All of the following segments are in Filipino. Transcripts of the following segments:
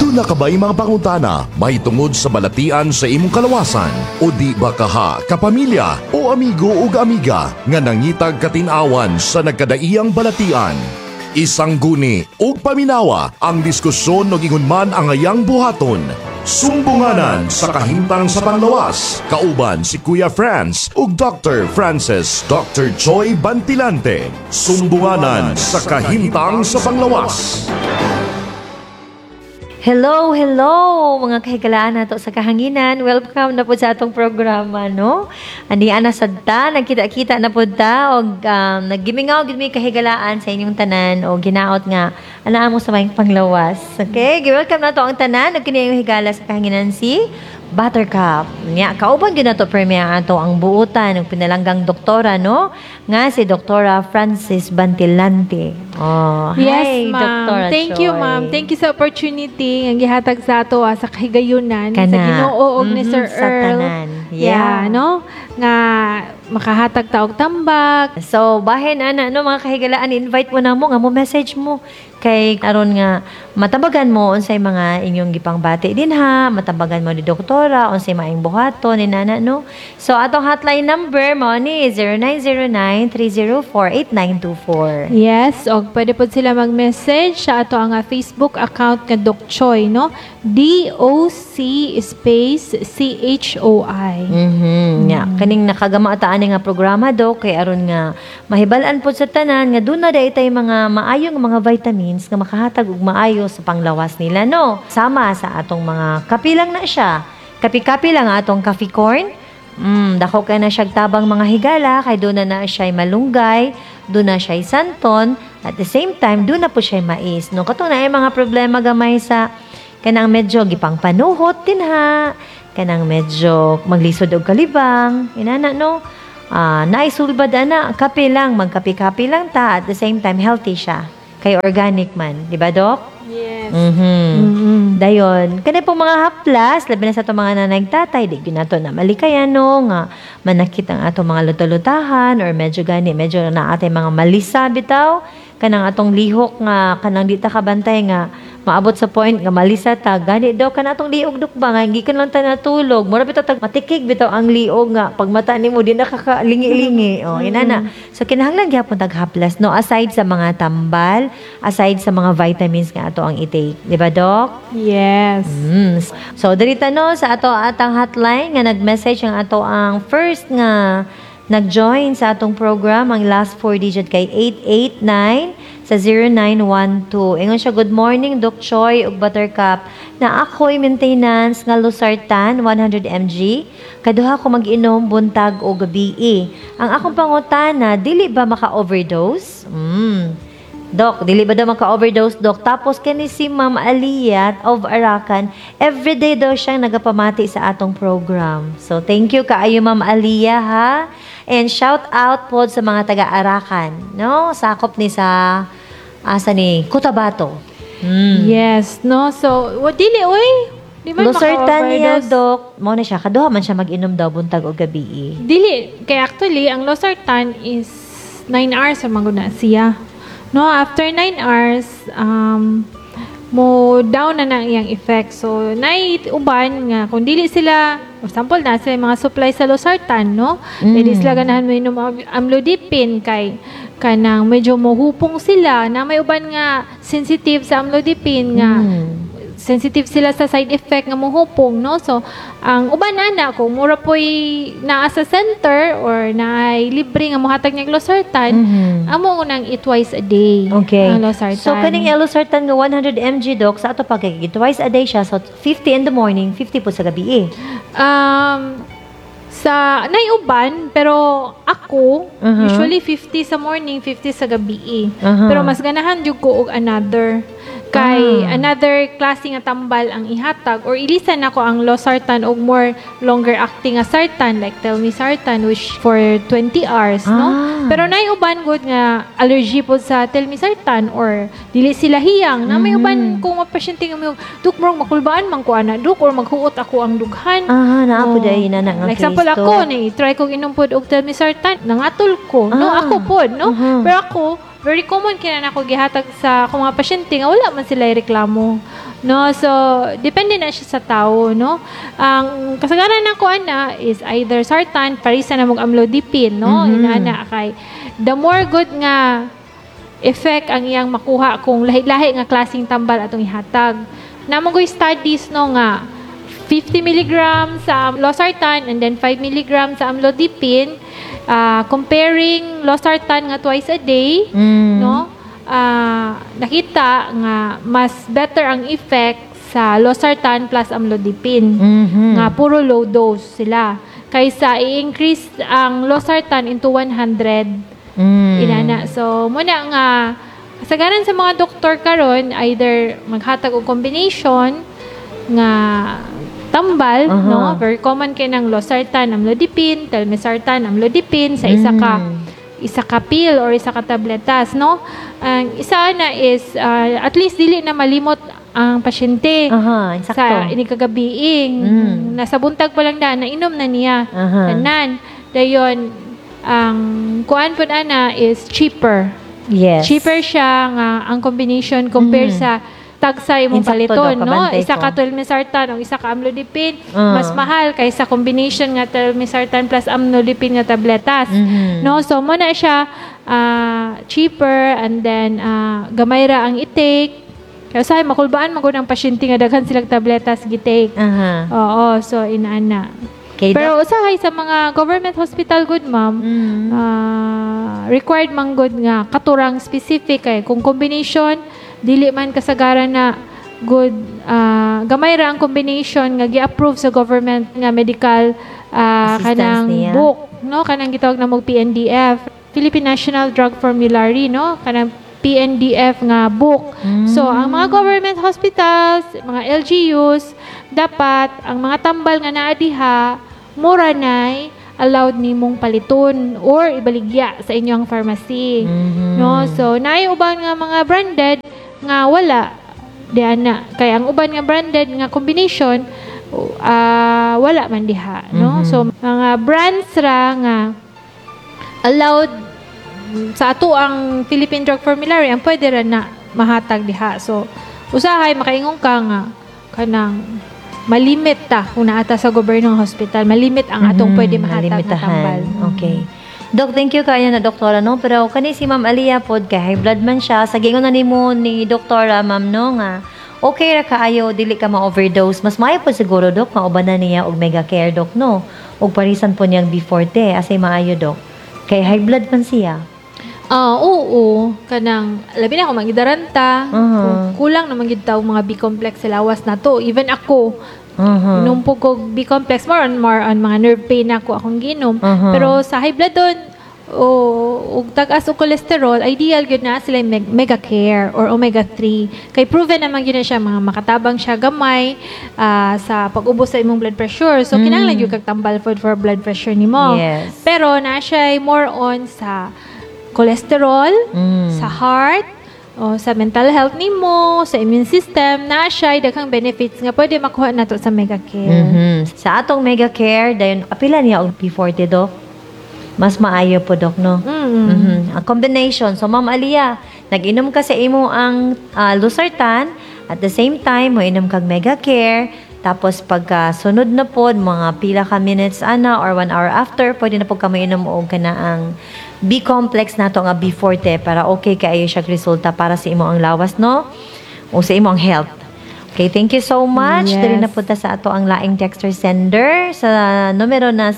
Aduna ka ba'y mga pangutana mahitungod sa balatian sa imong kalawasan? O di ba kaha, kapamilya o amigo o amiga nga nangitag katinawan sa nagkadaiyang balatian? Isang guni o paminawa ang diskusyon no gingon man ang ayang buhaton. Sumbunganan sa kahimtang sa panglawas. Kauban si Kuya Franz ug Dr. Francis Dr. Joy Bantilante. Sumbunganan sa kahimtang sa panglawas. Hello, mga kahigalaan nato sa kahanginan. Welcome na po sa atong programa, no? Andi ana sadta, nagkita-kita na po ta og naggimingaw gid mi kahigalaan sa inyong tanan o ginaot nga anaa mo sa mayong panglawas. Okay, welcome na to ang tanan ug kini higala sa kahanginan si Buttercup. Nya kauban gyud nato premia ato ang buutan ng pinalanggang doktora, no? Nga si Doktora Francis Bantilante. Oh, yes, hi, ma'am. Doktora Thank Joy. you, ma'am. Thank you sa opportunity nga gihatag sa ato sa kahigayunan sa Ginoo og ni Sir sa Earl. tanan. Yeah, no? Nga makahatag ta og tambak. So, bahin ana no mga kahigalaan, invite mo na mo nga mo message mo kay aron nga matabagan mo unsay mga inyong gipangbati din ha, matabagan mo ni doktora unsay maayong buhaton ni nana no. So atong hotline number mo ni 0909-304-8924. Yes, og pwede po sila mag-message sa ato ang Facebook account nga Doc Choi, no? DOC space CHOI. Nya kaning nakagama ataan nga programa do kay aron nga mahibal-an pod sa tanan nga duna day tay mga maayong mga vitamins nga makahatag og maayo sa panglawas nila, no. Sama sa atong mga kapilang na siya. Kapi-kapi lang atong coffee corn. Dako kay na siya tabang mga higala kay doon na siya malunggay, doon na siya santon, at the same time doon na po siya mais. No, katong na mga problema gamay sa kanang medyo gipang panuhot din ha, kanang medyo maglisod og kalibang, inana no. Naisulbad ana, kape lang, magkapi-kapi lang ta, at the same time healthy siya. Kay organic man, di ba, Dok? Yes. Dayon, kani po mga haplas, labi na sa itong mga nanay-tatay, di yun nato na malikayan, no, nga manakit ang atong mga luta-lutahan, or medyo gani, medyo na atay mga malisa, bitaw, kanang atong lihok nga, kanang di ta kabantay nga, maabot sa point nga malisa ta, gani daw kanang atong liog dukba nga, gikan lang ta natulog, mura bitaw tag matikig bitaw ang liog nga, pag mata nimo di nakakalingi-lingi, inana. So kinahanglan gyapon tag haplas, no, aside sa mga tambal, aside sa mga vitamins nga ato ang i-take, di ba, Doc? Yes. So dirita no sa ato atang hotline nga nag-message ang ato ang first nga nag-join sa atong program, ang last 4 digit kay 889 sa 0912. Ingon siya, good morning, Doc Choi ug Buttercup. Na ako'y maintenance nga losartan 100 mg. Kaduha ko mag-inom buntag o gabi. Ang akong pangutana, dili ba maka-overdose? Doc, dili ba daw maka-overdose, Doc? Tapos kani si Ma'am Aliyat of Arakan, everyday daw siyang nagapamati sa atong program. So, thank you kaayo, Ma'am Aliyah, ha? And shout out po sa mga taga-Arakan, no? Sakop ni sa asa ni Cotabato. Yes, no? So, dili, oy. Di man Losartan niya, maka-overdose. Doc. Mo na siya. Kaduha man siya mag-inom daw buntag o gabi. Dili. Kaya actually, ang losartan is 9 hours sa maguna siya. No, after 9 hours, mo down na ng iyang effect. So, uban nga, kung dili sila, for example, na sila mga supply sa losartan, no? Dili sila ganahan mo inom amlodipine kay kanang medyo mohupong sila na may uban nga sensitive sa amlodipine nga sensitive sila sa side effect nga mohupong, no? So, ang uban ana kung mura po'y naa sa center or naay libre nga mohatag niya losartan, amo unang eat twice a day. Okay. Ang losartan. So, kaning losartan nga 100 mg, Doc, sa ato pagkakit, twice a day siya. So, 50 in the morning, 50 po sa gabi. Sa naiuban, pero ako, usually 50 sa morning, 50 sa gabi. Pero mas ganahan jud ko og another. Kay another klase nga tambal ang ihatag or ilisan ako ang losartan og more longer acting nga sartan like telmisartan which for 20 hours, no? Pero naiuban gud nga allergy pod sa telmisartan or dili sila hiyang na may uban kung mga pasyente nga may duk murong makulbaan man ko ana duk or maghuot ako ang dughan. Naa po dai na nga like example case to. ako ni try kog inom pod og telmisartan nangatol ko, no? Ako pod, no? Pero ako very common kina na ako gihatag sa akong mga pasyente nga wala man sila reklamo. No, so depende na siya sa tao, no. Ang kasagaran ng kuan na is either sartan, parisa na mong amlodipine, no. Inana kay the more good nga effect ang iyang makuha kung lahi-lahi nga klaseng tambal atong ihatag. Namo goy studies no nga 50 mg sa losartan and then 5 mg sa amlodipine, comparing losartan nga twice a day, no. Nakita nga mas better ang effect sa losartan plus amlodipine, nga puro low dose sila kaysa i-increase ang losartan into 100 inana. So muna nga kasagaran sa mga doktor karon either maghatag og combination nga tambal, no, very common kay ng losartan amlodipine, telmisartan amlodipine sa isa ka pill or isa ka tabletas, no. Ang isa na is at least dili na malimot ang pasyente sa inikagabiing. Nasa buntag pa lang na inom na niya. Tanan dayon ang kuan pud ana is cheaper. Yes. Cheaper siya nga ang combination compared sa tagsa imong paliton, no? Isa ka telmisartan o isa ka amlodipine, mas mahal kaysa combination nga telmisartan plus amlodipine nga tabletas. No? So mo na siya cheaper and then gamay ra ang i-take. Kaya usahay makulbaan magud ang pasyente nga daghan silang tabletas gi-take. Oo, so inaana. Okay, pero usahay sa mga government hospital good ma'am, required man good nga katurang specific kay kung combination dili man kasagaran na good gamay ra ang combination nga gi-approve sa government nga medical kanang niya. book, no, kanang gitawag na mog PNDF, Philippine National Drug Formulary, no, kanang PNDF nga book. So ang mga government hospitals, mga LGUs, dapat ang mga tambal nga naa diha mura nay allowed nimong paliton or ibaligya sa inyong pharmacy. No, so naay uban nga mga branded nga wala diana kay ang uban nga branded nga combination wala man diha, no. So mga brands ra nga allowed sa ato ang Philippine Drug Formulary ang pwede ra na mahatag diha. So usahay makaingon ka nga kanang malimit ta kung naata sa gobyernong hospital, malimit ang atong pwede mahatag na tambal. Okay. Doc, thank you kayo na doktora, no? Pero kani si Ma'am Aliyah pod kay high blood man siya. Sa gingon na nimo ni doktora, ma'am, no, nga okay ra kaayo dili ka ma-overdose. Mas maayo po siguro, Doc, nga uban na niya og Mega Care, Doc, no? Og parisan po niyang B40 asay maayo, Doc. Kay high blood man siya. Oo. Kanang, labi na ako magidaranta. Kulang naman gid taw mga B-complex sa lawas na to. Even ako, nung po ko B-complex, more on mga nerve pain ako akong ginom. Pero sa high blood doon, ug tag-as o cholesterol, ideal gyud na sila Mega Care or Omega 3. Kay proven naman gyud na siya, mga makatabang siya gamay sa pag-ubos sa imong blood pressure. So, kinahanglan gyud kag tambal food for blood pressure nimo. Yes. Pero na siya more on sa cholesterol, sa heart, o sa mental health nimo, sa immune system, na siya daghang benefits nga pwede makuha nato sa Mega Care. Sa atong Mega Care, dayon apila niya og P40, Doc. Mas maayo po, Doc, no? Ang combination. So, Ma'am Aliyah, nag-inom ka sa imo ang losartan, at the same time, mo inom kag Mega Care, tapos pagka sunod na po, mga pila ka minutes or 1 hour after, pwede na po ka mainom og kana ang B-complex nato nga B40 para okay kaayo siya resulta para sa imo ang lawas, no? O sa imo ang health. Okay, thank you so much. Yes. Dali na punta sa ato ang laing texter sender sa numero na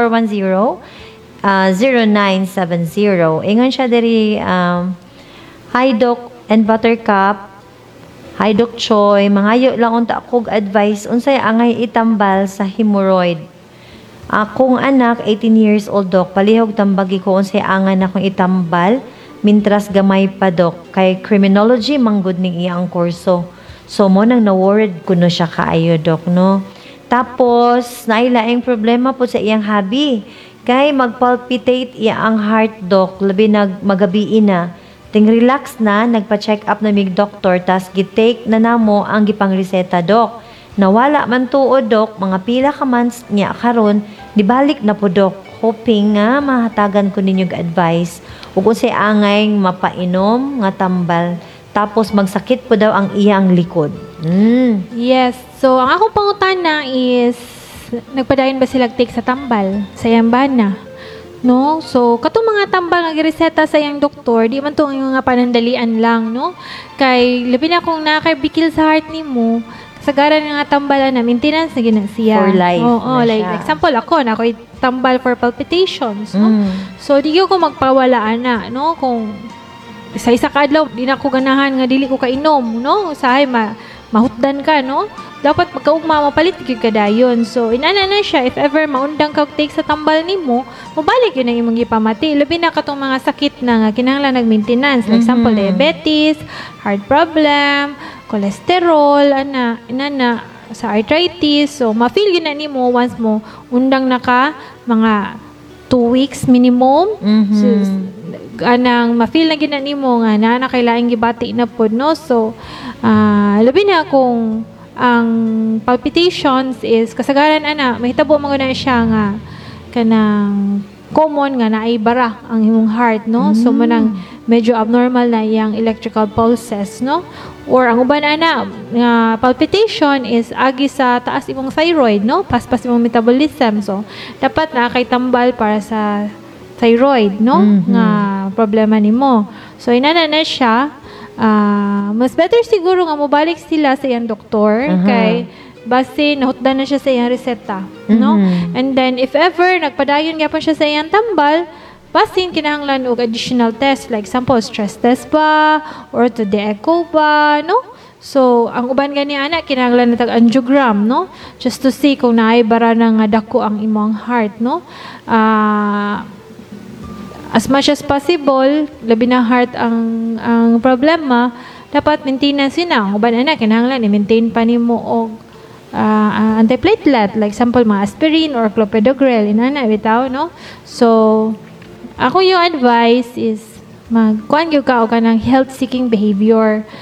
6410-0970. Ingon siya diri, hi Doc and Buttercup. Hi Doc Choi, mangayo lang unta akong advice unsay angay itambal sa hemorrhoid. Akong anak, 18 years old, Doc. Palihog tambagi ko unsay angan akong itambal mintras gamay pa, Doc. Kay criminology manggod ning iyang kurso. So mo nang na-worried kuno siya kaayo, Doc, no? Tapos nailaing problema po sa iyang hobby. Kay magpalpitate iya ang heart, Doc. Labi magabi na. Ting relax na, nagpa-check up na mig doktor, tas gitake na namo ang gipang reseta, Doc. Nawala man tuod, Doc, mga pila ka months niya karon, dibalik na po, Doc. Hoping nga mahatagan ko ninyong advice ug unsay angay mapainom nga tambal, tapos magsakit po daw ang iyang likod. Yes. So, ang akong pangutana is, nagpadayon ba sila take sa tambal? Sa iyang bana? No? So, katong mga tambal nga gireseta sa iyang doktor, di man to ang mga panandalian lang, no? Kay, labi na kung nakabikil sa heart ni mo, kasagaran nga tambalan na, maintenance na gina siya. For life Oo, na like, siya. example, ako, na ako'y tambal for palpitations, no? So, di ko magpawalaan na, no? Kung sa isa kadlaw, di na ko ganahan nga dili ko kainom, no? Usahay, mahutdan ka, no? Dapat magkaugma mapalit gyud ka dayon. So inana na siya, if ever maundang kag take sa tambal nimo, mabalik yun ang imong gipamati. Labi na katong mga sakit na nga kinahanglan nag-maintenance, like example diabetes, heart problem, cholesterol, inana sa arthritis. So ma-feel yun na nimo once mo undang na ka mga 2 weeks minimum. So, anang ma-feel na gina nimo nga na kailangan gibati na pod, no? So labi na kung ang palpitations is kasagaran mahitabo mo na siya nga kanang common nga naay bara ang imong heart, no? So manang medyo abnormal na iyang electrical pulses, no? Or ang uban nga palpitation is agi sa taas imong thyroid, no? Paspas imong metabolism. So dapat na kay tambal para sa thyroid, no? Nga problema nimo. So inana na siya. Mas better siguro nga mobalik sila sa iyang doktor kay base nahutdan na siya sa iyang reseta, no? And then if ever nagpadayon gyapon siya sa iyang tambal, basin kinahanglan og additional test, like example stress test ba or to the echo ba, no? So ang uban gani ana kinahanglan na tag angiogram, no? Just to see kung naay bara na nga dako ang imong heart, no? As much as possible, labi na heart ang problema, dapat maintenance na. Ang uban na kinahanglan i-maintain pa nimo og antiplatelet, like example mga aspirin or clopidogrel, inana bitaw, no? So ako yung advice is magkuan gyud ka og kanang health seeking behavior.